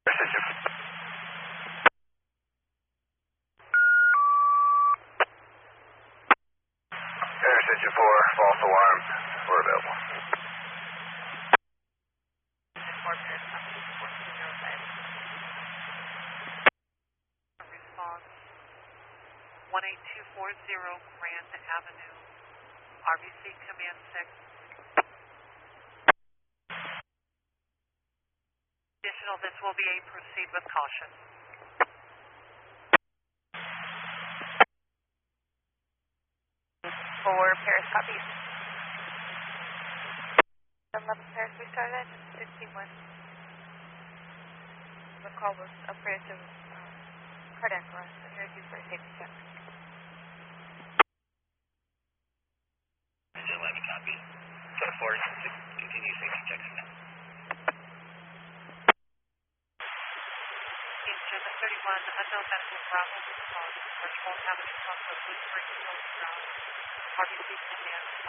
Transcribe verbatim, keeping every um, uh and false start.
Intersection four, false alarm. We're available. Response one eight two four zero Grand Avenue, R B C Command six. Additional, this will be a proceed with caution. For Paris, copy. eleven Paris, we started at sixty-one. The call was appraised of um, cardiac arrest, and here's you for a safety check. eleven copy. So four, continue safety checks now. Engine thirty-one, unknown medical problem response, Archibald Avenue, Southwest Woodbury, Ground, R B C Command